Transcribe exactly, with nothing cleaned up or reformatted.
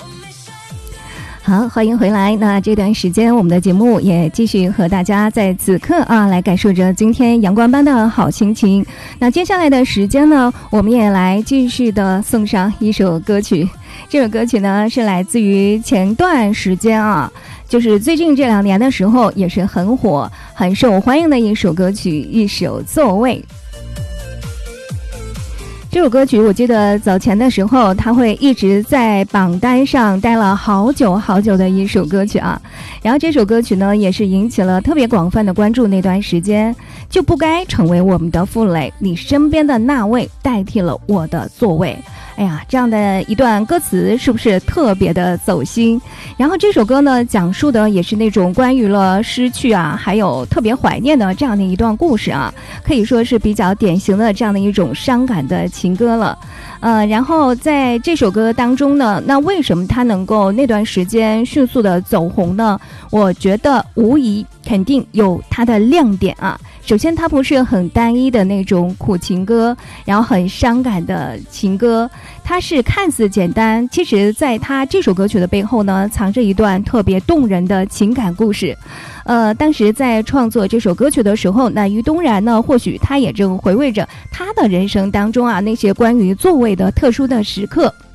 好，欢迎回来。那这段时间我们的节目也继续和大家在此刻啊来感受着今天阳光般的好心情。那接下来的时间呢，我们也来继续的送上一首歌曲。这首歌曲呢是来自于前段时间啊，就是最近这两年的时候也是很火很受欢迎的一首歌曲，一首座位。这首歌曲我记得早前的时候它会一直在榜单上待了好久好久的一首歌曲啊，然后这首歌曲呢也是引起了特别广泛的关注。那段时间就不该成为我们的负累，你身边的那位代替了我的座位。哎呀，这样的一段歌词是不是特别的走心？然后这首歌呢讲述的也是那种关于了失去啊还有特别怀念的这样的一段故事啊，可以说是比较典型的这样的一种伤感的情歌了。呃，然后在这首歌当中呢，那为什么它能够那段时间迅速的走红呢？我觉得无疑肯定有它的亮点啊。首先它不是很单一的那种苦情歌，然后很伤感的情歌，它是看似简单，其实在它这首歌曲的背后呢藏着一段特别动人的情感故事。呃，当时在创作这首歌曲的时候，那于东然呢或许他也正回味着他的人生当中啊那些关于座位的特殊的时刻。